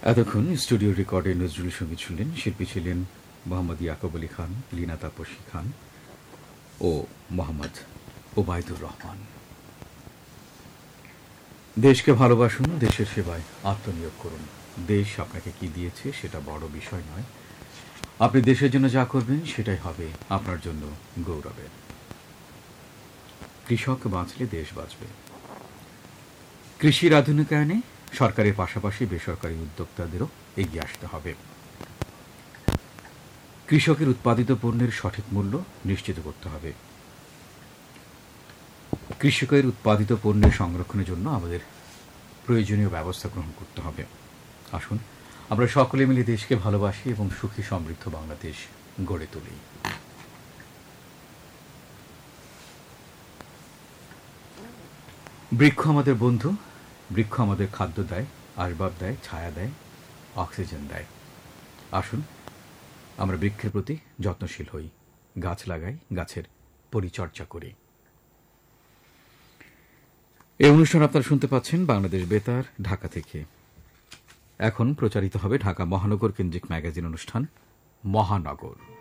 এতক্ষণ স্টুডিও রেকর্ডে নজরুল সঙ্গীত শুনলেন। শিল্পী ছিলেন মোহাম্মদ ইয়াকুব আলী খান, লীনা তাপসী খান ও মোহাম্মদ ওবায়দুর রহমান। দেশকে ভালোবাসুন, দেশের সেবায় আত্মনিয়োগ করুন। দেশ আপনাকে কি দিয়েছে সেটা বড় বিষয় নয়, আপনি দেশের জন্য যা করবেন সেটাই হবে আপনার জন্য গৌরবের। কৃষক বাঁচলে দেশ বাঁচবে। কৃষির আধুনিকায়নে সরকারের পাশাপাশি বেসরকারি উদ্যোক্তাদেরও এগিয়ে আসতে হবে। কৃষকের উৎপাদিত পণ্যের সঠিক মূল্য নিশ্চিত করতে হবে। কৃষকের উৎপাদিত পণ্যের সংরক্ষণের জন্য আমাদের প্রয়োজনীয় ব্যবস্থা গ্রহণ করতে হবে। আসুন আমরা সকলে মিলে দেশকে ভালোবাসি এবং সুখী সমৃদ্ধ বাংলাদেশ গড়ে তুলি। বৃক্ষ আমাদের বন্ধু, বৃক্ষ আমাদের খাদ্য দেয়, আসবাব দেয়, ছায়া দেয়, অক্সিজেন দেয়। আসুন আমরা বৃক্ষের প্রতি যত্নশীল হই, গাছ লাগাই, গাছের পরিচর্যা করি। এই অনুষ্ঠান আপনারা শুনতে পাচ্ছেন বাংলাদেশ বেতার ঢাকা থেকে। এখন প্রচারিত হবে ঢাকা মহানগর কেন্দ্রিক ম্যাগাজিন অনুষ্ঠান মহানগর।